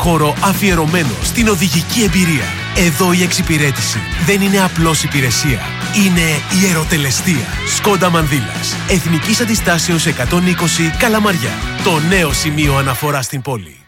χώρο αφιερωμένο στην οδηγική εμπειρία. Εδώ η εξυπηρέτηση δεν είναι απλώς υπηρεσία. Είναι η ερωτελεστία. Σκόντα Μανδύλας. Εθνικής Αντιστάσεως 120 Καλαμαριά. Το νέο σημείο αναφορά στην πόλη.